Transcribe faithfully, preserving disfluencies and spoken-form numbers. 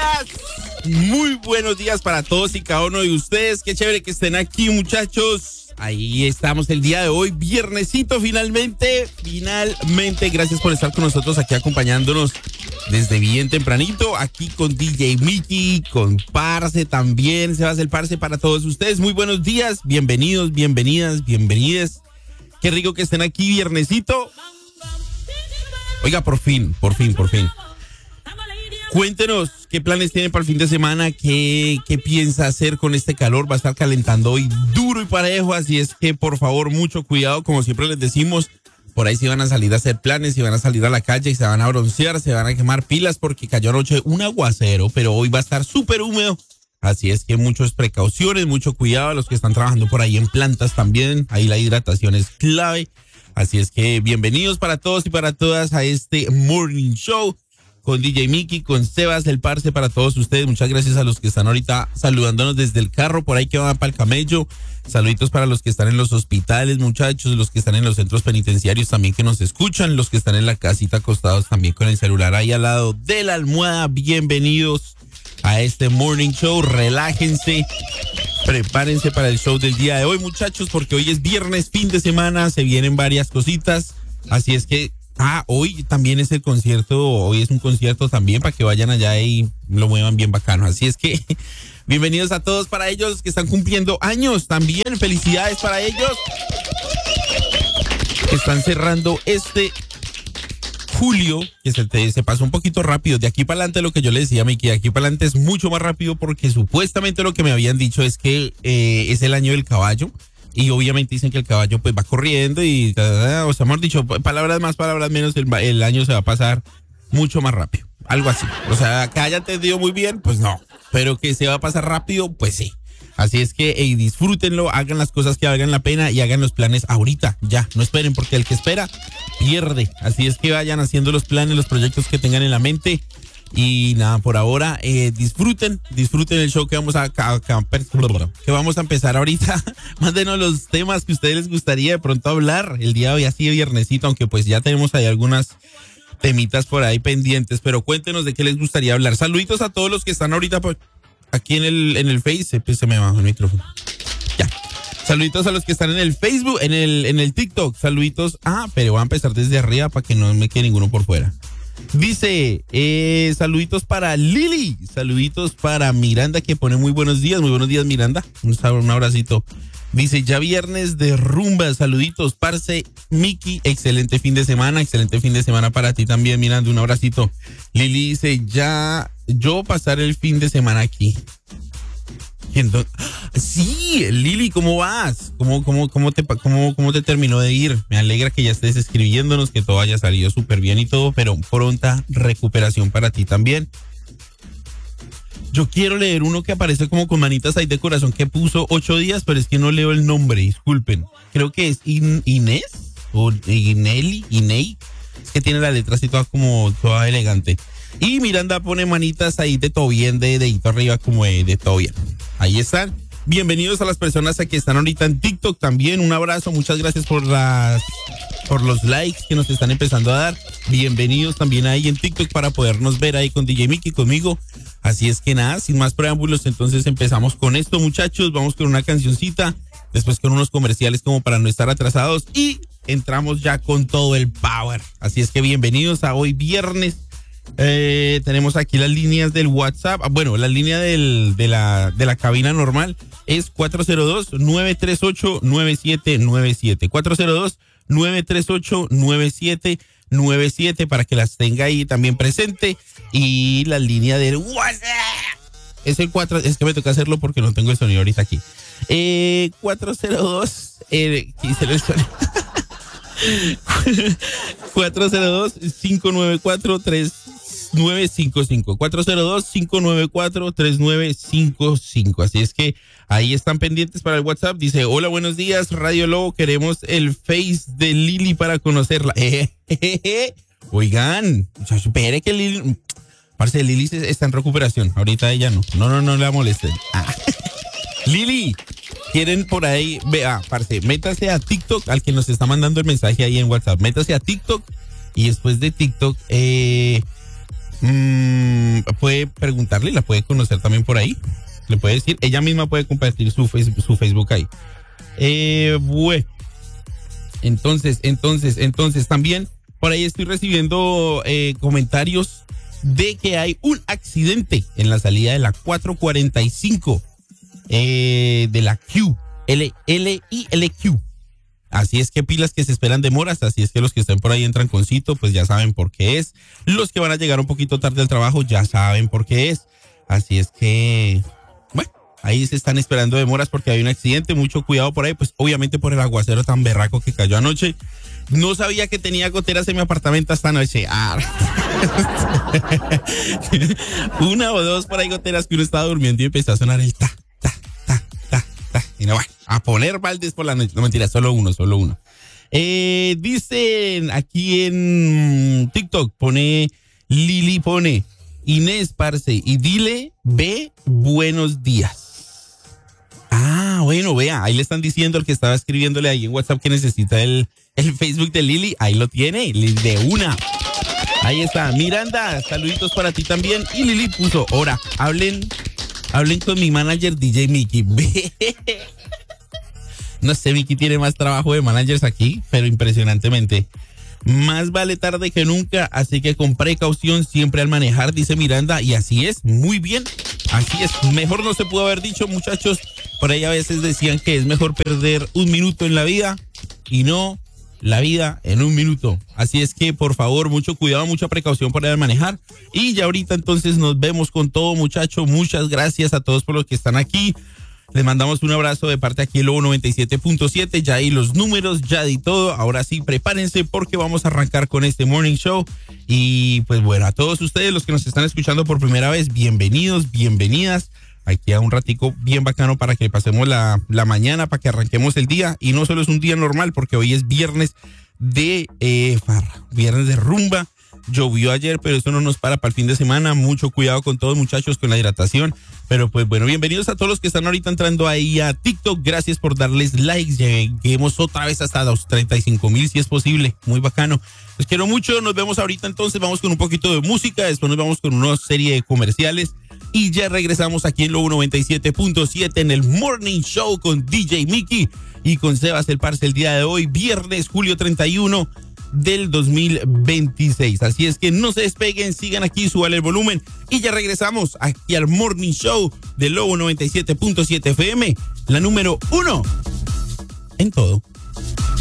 días. Muy buenos días para todos y cada uno de ustedes. Qué chévere que estén aquí, muchachos. Ahí estamos el día de hoy, viernesito finalmente, finalmente. Gracias por estar con nosotros aquí acompañándonos desde bien tempranito. Aquí con D J Mickey, con Parce también. Se va a hacer Parce para todos ustedes. Muy buenos días, bienvenidos, bienvenidas, bienvenides. Qué rico que estén aquí viernesito. Oiga, por fin, por fin, por fin. Cuéntenos qué planes tienen para el fin de semana, qué, qué piensa hacer con este calor. Va a estar calentando hoy duro y parejo, así es que por favor mucho cuidado, como siempre les decimos. Por ahí si van a salir a hacer planes, si van a salir a la calle y se van a broncear, se van a quemar pilas porque cayó anoche un aguacero, pero hoy va a estar súper húmedo. Así es que muchas precauciones, mucho cuidado a los que están trabajando por ahí en plantas también. Ahí la hidratación es clave. Así es que bienvenidos para todos y para todas a este Morning Show con D J Mickey, con Sebas, el Parce para todos ustedes. Muchas gracias a los que están ahorita saludándonos desde el carro, por ahí que van para el camello. Saluditos para los que están en los hospitales, muchachos, los que están en los centros penitenciarios también que nos escuchan, los que están en la casita acostados también con el celular ahí al lado de la almohada. Bienvenidos a este Morning Show. Relájense, prepárense para el show del día de hoy, muchachos, porque hoy es viernes, fin de semana, se vienen varias cositas. Así es que Ah, hoy también es el concierto, hoy es un concierto también para que vayan allá y lo muevan bien bacano. Así es que bienvenidos a todos, para ellos que están cumpliendo años también, felicidades para ellos que están cerrando este julio, que se, se pasó un poquito rápido. De aquí para adelante, lo que yo les decía, Miki, de aquí para adelante es mucho más rápido porque supuestamente lo que me habían dicho es que eh, es el año del caballo. Y obviamente dicen que el caballo pues va corriendo y, o sea, hemos dicho, palabras más, palabras menos, el, el año se va a pasar mucho más rápido. Algo así. O sea, que haya entendido muy bien, pues no. Pero que se va a pasar rápido, pues sí. Así es que hey, disfrútenlo, hagan las cosas que valgan la pena y hagan los planes ahorita, ya. No esperen, porque el que espera pierde. Así es que vayan haciendo los planes, los proyectos que tengan en la mente. Y nada, por ahora, eh, disfruten, disfruten el show que vamos a, a, a que vamos a empezar ahorita. Mándenos los temas que a ustedes les gustaría de pronto hablar el día de hoy, así de viernesito, aunque pues ya tenemos ahí algunas temitas por ahí pendientes, pero cuéntenos de qué les gustaría hablar. Saluditos a todos los que están ahorita pues, aquí en el, en el Face, pues se me bajó el micrófono. Ya. Saluditos a los que están en el Facebook, en el, en el TikTok. Saluditos. Ah, pero voy a empezar desde arriba para que no me quede ninguno por fuera. Dice, eh, saluditos para Lili, saluditos para Miranda, que pone muy buenos días, muy buenos días, Miranda, un, un abracito. Dice, ya viernes de rumba, saluditos, Parce, Mickey, excelente fin de semana, excelente fin de semana para ti también, Miranda, un abracito. Lili dice, ya, yo pasar el fin de semana aquí. Entonces, sí, Lili, ¿cómo vas? ¿Cómo, cómo, cómo, te, cómo, ¿Cómo te terminó de ir? Me alegra que ya estés escribiéndonos, que todo haya salido súper bien y todo, pero pronta recuperación para ti también. Yo quiero leer uno que aparece como con manitas ahí de corazón que puso ocho días, pero es que no leo el nombre, disculpen. Creo que es In, Inés o Ineli, Inei. Es que tiene la letra así toda como toda elegante. Y Miranda pone manitas ahí de todo bien, de dedito arriba como de, de todo bien. Ahí están. Bienvenidos a las personas que están ahorita en TikTok también. Un abrazo, muchas gracias por las por los likes que nos están empezando a dar. Bienvenidos también ahí en TikTok para podernos ver ahí con D J Mickey, conmigo. Así es que nada, sin más preámbulos, entonces empezamos con esto, muchachos. Vamos con una cancioncita, después con unos comerciales como para no estar atrasados y entramos ya con todo el power. Así es que bienvenidos a hoy viernes. Eh, tenemos aquí las líneas del WhatsApp. Bueno, la línea del, de, la, de la cabina normal es cuatro cero dos, nueve tres ocho, nueve siete nueve siete. cuatro cero dos, nueve tres ocho, nueve siete nueve siete para que las tenga ahí también presente. Y la línea del WhatsApp es el cuatro. Es que me toca hacerlo porque no tengo el sonido ahorita aquí. Eh, cuatro cero dos. Eh, ¿qué dice el sonido? cuatro cero dos, cinco nueve cuatro, tres nueve cinco cinco. cuatro cero dos, cinco nueve cuatro, tres nueve cinco cinco. Así es que ahí están pendientes para el WhatsApp. Dice, hola, buenos días, Radio Lobo, queremos el Face de Lili para conocerla. Eh, eh, eh, eh. Oigan, espere que Lili, parce, Lili está en recuperación. Ahorita ella no. No, no, no la molesten. Ah. Lili, quieren por ahí, vea, parce, métase a TikTok, al que nos está mandando el mensaje ahí en WhatsApp, métase a TikTok y después de TikTok, eh, mmm, puede preguntarle, la puede conocer también por ahí. Le puede decir, ella misma puede compartir su Facebook, su Facebook ahí. Eh, bueno. Entonces, entonces, entonces también por ahí estoy recibiendo eh, comentarios de que hay un accidente en la salida de la cuatro cuarenta y cinco eh, de la Q, L, L I L Q. Así es que pilas que se esperan demoras, así es que los que estén por ahí en tranconcito, pues ya saben por qué es. Los que van a llegar un poquito tarde al trabajo ya saben por qué es. Así es que, bueno, ahí se están esperando demoras porque hay un accidente. Mucho cuidado por ahí, pues obviamente por el aguacero tan berraco que cayó anoche. No sabía que tenía goteras en mi apartamento hasta anoche. Ah. Una o dos por ahí goteras que uno estaba durmiendo y empezó a sonar el ta, ta, ta, ta, ta. Y no, bueno, a poner baldes por la noche. No, mentira, solo uno, solo uno. Eh, dicen aquí en TikTok, pone, Lili pone, Inés, parce, y dile, ve, buenos días. Ah, bueno, vea, ahí le están diciendo al que estaba escribiéndole ahí en WhatsApp que necesita el, el Facebook de Lili. Ahí lo tiene, de una. Ahí está. Miranda, saluditos para ti también. Y Lili puso, ahora, hablen, hablen con mi manager D J Mickey. No sé, Mickey tiene más trabajo de managers aquí, pero impresionantemente. Más vale tarde que nunca, así que con precaución siempre al manejar, dice Miranda, y así es, muy bien, así es, mejor no se pudo haber dicho, muchachos. Por ahí a veces decían que es mejor perder un minuto en la vida y no la vida en un minuto. Así es que, por favor, mucho cuidado, mucha precaución para manejar. Y ya ahorita entonces nos vemos con todo, muchachos. Muchas gracias a todos por los que están aquí. Les mandamos un abrazo de parte aquí en Lobo noventa y siete punto siete. Ya ahí los números, ya di todo. Ahora sí, prepárense porque vamos a arrancar con este Morning Show. Y pues bueno, a todos ustedes los que nos están escuchando por primera vez, bienvenidos, bienvenidas. Aquí a un ratico bien bacano para que pasemos la, la mañana, para que arranquemos el día. Y no solo es un día normal, porque hoy es viernes de eh, farra, viernes de rumba. Llovió ayer, pero eso no nos para para el fin de semana. Mucho cuidado con todos, muchachos, con la hidratación. Pero pues bueno, bienvenidos a todos los que están ahorita entrando ahí a TikTok. Gracias por darles likes. Lleguemos otra vez hasta los treinta y cinco mil si es posible. Muy bacano. Los quiero mucho. Nos vemos ahorita entonces. Vamos con un poquito de música. Después nos vamos con una serie de comerciales. Y ya regresamos aquí en Lobo noventa y siete punto siete en el Morning Show con D J Mickey y con Sebas el Parce el día de hoy, viernes, julio treinta y uno del dos mil veintiséis. Así es que no se despeguen, sigan aquí, suban el volumen y ya regresamos aquí al Morning Show de Lobo noventa y siete punto siete F M, la número uno en todo.